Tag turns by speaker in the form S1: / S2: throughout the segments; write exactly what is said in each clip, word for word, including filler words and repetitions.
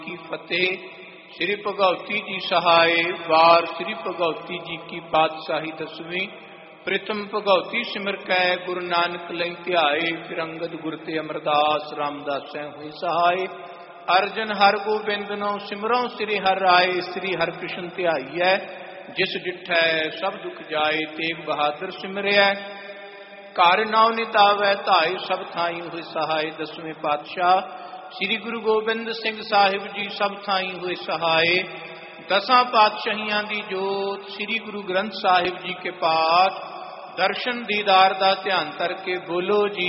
S1: की फतेह। श्री भगवती जी सहाय। वार श्री भगवती जी की पातशाही दसवीं। प्रथम भगवती सिमर कै गुरु नानक लई ध्याए। फिर अंगद गुर ते अमरदास रामदास हुए सहाय। अर्जन हर गोबिंद नो सिमरों श्री हर राय। श्री हर कृष्ण ध्याईऐ जिस डिठै सब दुख जाए। तेग बहादुर सिमरिया घर नाव नितावै धाय। सब थाई हुए सहाय। दसवें पातशाह श्री गुरु गोबिंद सिंह साहिब जी सब थाई हुए सहाय। दसां पातशाहियां दी जोत श्री गुरु ग्रंथ साहिब जी के पाठ दर्शन दीदार दा ध्यान करके बोलो जी।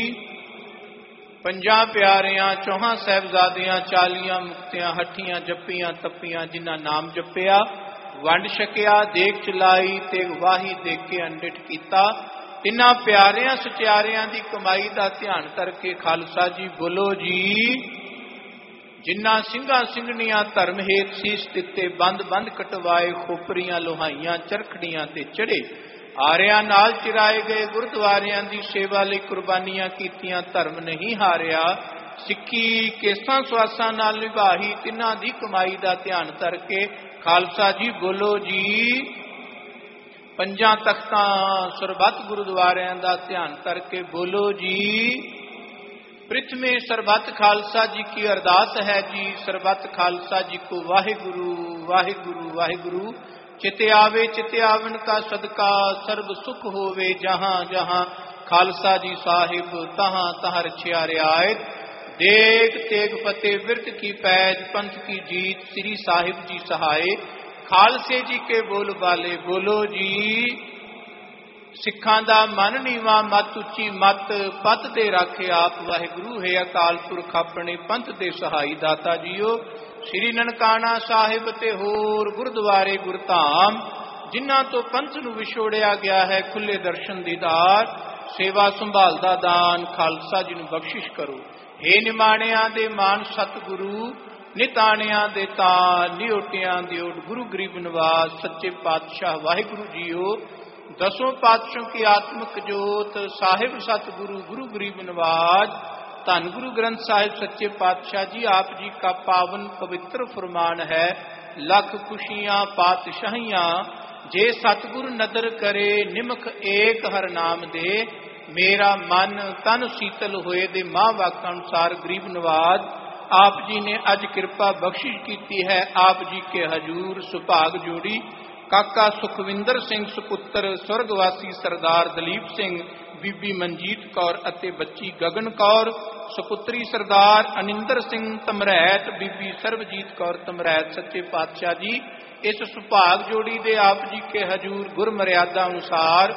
S1: पंजा प्यारियां चौहां साहिबजादियां चालियां मुक्तियां हठियां जपियां तपियां जिन्हां नाम जपिया वंड छकिया देख चलाई ते वाही देख के अंडिठ कीता। इन्हां प्यारियां सचियारियां दी कमाई दा ध्यान करके खालसा जी बोलो जी। जिन्हां ਸਿੰਘਾਂ ਸਿੰਘਣੀਆਂ धर्म हेत शीश दिते बंद बंद कटवाए। खोपरियां लोहाइयां चरखड़ियां ते चढ़े आरियां नाल चिराए गए। गुरुद्वारियां दी सेवा लई कुर्बानियां कीतियां धर्म नहीं हारिया। सिक्खी केसां सवासां नाल निभाही तिन्हां दी कमाई दा ध्यान करके खालसा जी बोलो जी। पंजा तख्तां सरबत गुरुद्वारियां दा ध्यान करके बोलो जी। प्रथमे सरबत खालसा जी की अरदास है जी। सरबत खालसा जी को वाहिगुरु वाहिगुरु वाहिगुरु। चित आवे चित आवन का सदका सर्ब सुख होवे। जहां जहां खालसा जी साहिब तहां तहां रछिया रियायत। देग तेग फतेह विरत की पैज पंथ की जीत। श्री साहिब जी सहाय। खालसे जी के बोल बाले बोलो जी। सिखां दा मन नीवा मत उची मत पत दे राखे आप। वाहिगुरु है अकाल पुरख अपने पंथ दे सहाई दाता जीओ। श्री ननकाना साहिब ते होर गुरुद्वारे गुरधाम जिन्हां तो पंथ नूं विछोड़िया गया है खुले दर्शन दीदार। सेवा संभाल दा दान खालसा जी नूं बख्शिश करो। हे निमाणियां दे मान सतगुरु निताणियां दे तान निओटियां दे ओट। गुरु गरीब नवाज सच्चे पातशाह वाहिगुरु जीओ। दसों पातशाहों की आत्मक जोत साहिब सतगुरु गुरु गरीब नवाज धन गुरु ग्रंथ साहिब सच्चे पातशाह जी आप जी का पावन पवित्र फरमान है। लख खुशियां पातशाहियां जे सतगुरु नदर करे। निमख एक हर नाम दे मेरा मन तन शीतल होए। दे मां वाक अनुसार गरीब नवाज आप जी ने अज कृपा बख्शिश की है। आप जी के हजूर सुभाग जोड़ी काका सुखविंदर सिंह सुपुत्र स्वर्गवासी सरदार दलीप सिंह बीबी मनजीत कौर अते बच्ची गगन कौर सुपुत्री सरदार अनिंदर सिंह तमरैत बीबी सर्वजीत कौर तमरैत। सच्चे पातशाह जी इस सुभाग जोड़ी दे आप जी के हजूर गुर मर्यादा अनुसार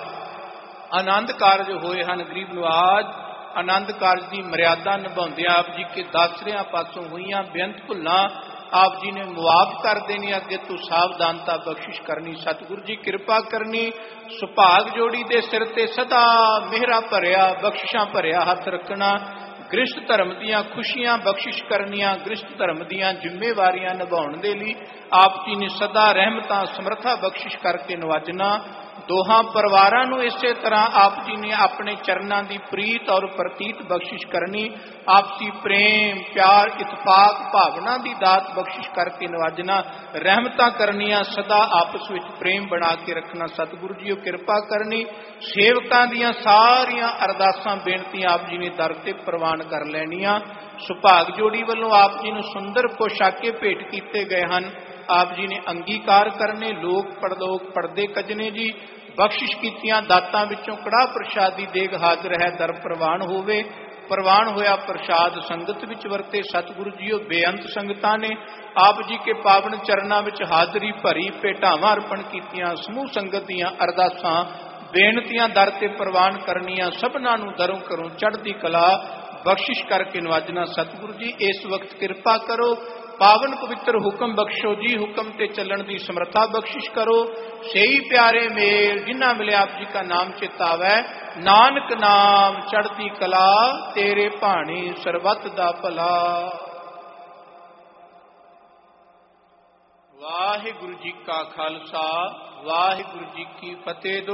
S1: आनंद कारज होए हन। गरीब नवाज आनंद कारज की मर्यादा निभाउंदे आप जी के दासरियां पासों हुईयां बेअंत भुल्लां आप जी ने मुआफ कर देनी। अगे तो सावधानता बख्शिश करनी। सतगुरु जी कृपा करनी। सुभाग जोड़ी दे सिर ते सदा मेहरा भरिया बख्शिशां भरिया हथ रखना। गृहस्थ धर्म दियां खुशियां बख्शिश करनियां। गृहस्थ धर्म दियां जिम्मेवारियां निभाउण दे लई आप जी ने सदा रहमतां समर्था बख्शिश करके नवाजना। दोहां परिवारां नूं इसे तरह आप जी ने अपने चरनां दी प्रीत और प्रतीत बख्शिश करनी। आपसी प्रेम प्यार इतफाक भावना दी दात बख्शिश करके नवाजना। रहमतां करनियां सदा आपस विच प्रेम बना के रखना। सतगुरु जी कृपा करनी। सेवकां दियां सारियां अरदासां बेनतियां आप जी ने दर ते प्रवान कर लैणियां। सुभाग जोड़ी वल्लों आप जी नूं सुंदर पोशाके भेंट कीते गए हन। आप जी ने अंगीकार करने। लोक परलोक पड़दे कजने जी बख्शिश कीतियां दातां विचों कड़ा प्रसादी देग हाजर है दर प्रवान होवे। प्रवान होया प्रसाद संगत विच वरते। सतगुरु जीओ बेअंत संगतां ने आप जी के पावन चरनां विच हाजरी भरी भेटावां अर्पण कीतियां। समूह संगत दीयां अरदासां बेनतियां दर ते प्रवान करनियां। सबनां नूं दरों घरों चढ़दी कला बख्शिश करके नवाजना। सतगुरु जी इस वक्त कृपा करो। पावन पवित्र हुक्म बख्शो जी। हुक्म ते चलन की समर्था बख्शिश करो। सही प्यारे मेल जिन्ना मिले आप जी का नाम चितावै। नानक नाम चढ़ती कला तेरे भाणी सरबत दा भला। वाहिगुरु जी का खालसा वाहिगुरु जी की फतेह।